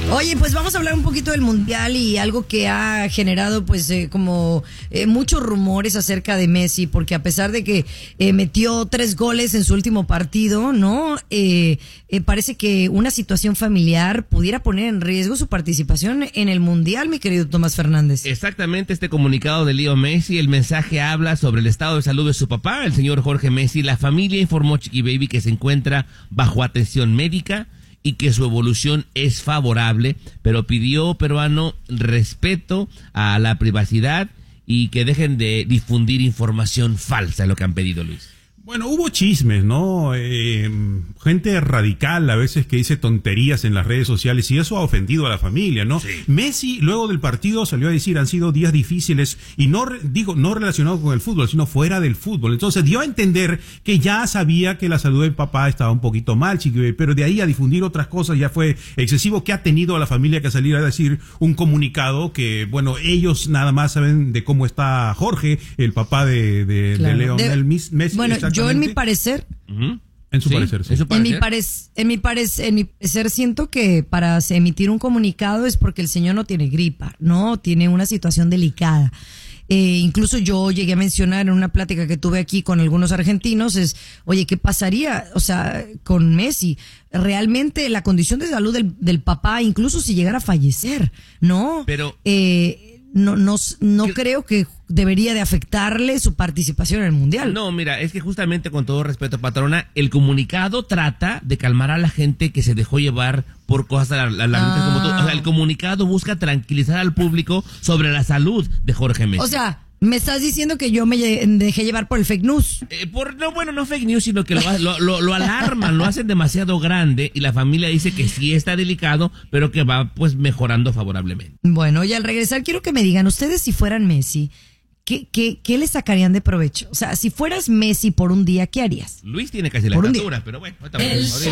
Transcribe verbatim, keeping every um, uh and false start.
Oye, pues vamos a hablar un poquito del Mundial y algo que ha generado pues eh, como eh, muchos rumores acerca de Messi, porque a pesar de que eh, metió tres goles en su último partido, ¿no? Eh, eh, parece que una situación familiar pudiera poner en riesgo su participación en el Mundial, mi querido Tomás Fernández. Exactamente, este comunicado de Leo Messi, el mensaje habla sobre el estado de salud de su papá, el señor Jorge Messi. La familia informó a Chiqui Baby que se encuentra bajo atención médica y que su evolución es favorable, pero pidió, peruano, respeto a la privacidad y que dejen de difundir información falsa, es lo que han pedido, Luis. Bueno, hubo chismes, ¿no? Eh, gente radical a veces que dice tonterías en las redes sociales y eso ha ofendido a la familia, ¿no? Sí. Messi luego del partido salió a decir han sido días difíciles y no digo no relacionado con el fútbol, sino fuera del fútbol. Entonces dio a entender que ya sabía que la salud del papá estaba un poquito mal, Chiqui, pero de ahí a difundir otras cosas ya fue excesivo. ¿Qué ha tenido a la familia que salir a decir un comunicado que, bueno, ellos nada más saben de cómo está Jorge, el papá de, de, claro. de Lionel Messi? Bueno, yo en mi parecer, uh-huh. en su sí, parecer, sí. en, su parecer. En mi parecer, en mi parecer, en mi parecer siento que para emitir un comunicado es porque el señor no tiene gripa, no tiene una situación delicada. Eh, incluso yo llegué a mencionar en una plática que tuve aquí con algunos argentinos es, oye, ¿qué pasaría, o sea, con Messi? Realmente la condición de salud del, del papá, incluso si llegara a fallecer, ¿no? Pero eh, no, no, no creo que debería de afectarle su participación en el Mundial. No, mira, es que justamente con todo respeto, patrona, el comunicado trata de calmar a la gente que se dejó llevar por cosas alarmistas ah. como tú. O sea, el comunicado busca tranquilizar al público sobre la salud de Jorge Messi. O sea, me estás diciendo que yo me dejé llevar por el fake news. Eh, por no, bueno, no fake news, sino que lo, lo, lo, lo alarman, lo hacen demasiado grande y la familia dice que sí está delicado, pero que va pues mejorando favorablemente. Bueno, y al regresar quiero que me digan, ustedes si fueran Messi, ¿Qué, qué, ¿qué le sacarían de provecho? O sea, si fueras Messi por un día, ¿qué harías? Luis tiene casi la estatura, pero bueno.